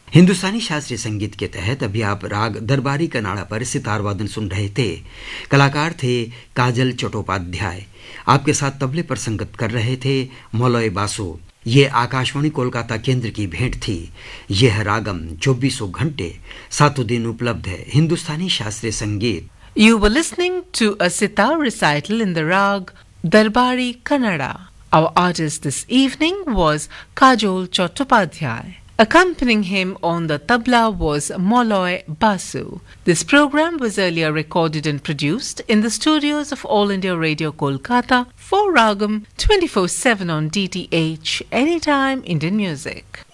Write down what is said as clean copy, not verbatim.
हिंदुस्तानी शास्त्रीय संगीत के तहत अभी आप राग दरबारी कनाडा पर सितार वादन सुन रहे थे। कलाकार थे काजल चट्टोपाध्याय। आपके साथ तबले पर संगत कर रहे थे मौलवी बासु। ये आकाशवाणी कोलकाता केंद्र की भेंट थी। यह रागम 24 घंटे 7 दिन उपलब्ध है। हिंदुस्तानी शास्त्रीय संगीत। You were listening to a sitar recital in the rag Darbari Kannada. Our artist this evening was Kajol Chattopadhyay. Accompanying him on the tabla was Molloy Basu. This program was earlier recorded and produced in the studios of All India Radio Kolkata for Ragam 24/7 on DTH, Anytime Indian Music.